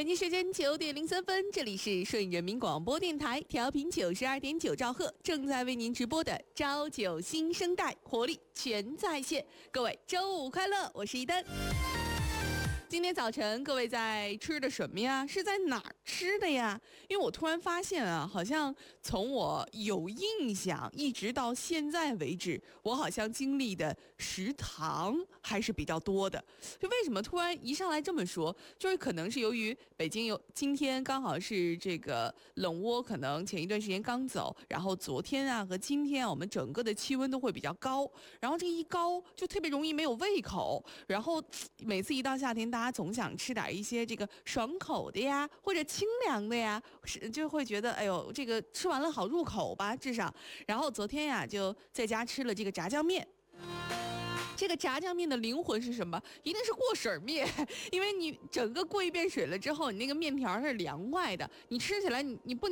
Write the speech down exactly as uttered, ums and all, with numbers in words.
北京时间九点零三分，这里是顺人民广播电台，调频九十二点九兆赫，正在为您直播的朝九新生代，活力全在线。各位周五快乐，我是一丹。今天早晨各位在吃的什么呀？是在哪儿吃的呀？因为我突然发现啊，好像从我有印象一直到现在为止，我好像经历的食堂还是比较多的。就为什么突然一上来这么说，就是可能是由于北京有今天刚好是这个冷窝，可能前一段时间刚走，然后昨天啊和今天啊我们整个的气温都会比较高，然后这一高就特别容易没有胃口，然后每次一到夏天大家总想吃点一些这个爽口的呀，或者清凉的呀，是就会觉得哎呦这个吃完了好入口吧，至少。然后昨天呀就在家吃了这个炸酱面。这个炸酱面的灵魂是什么？一定是过水面，因为你整个过一遍水了之后，你那个面条是凉快的，你吃起来你你不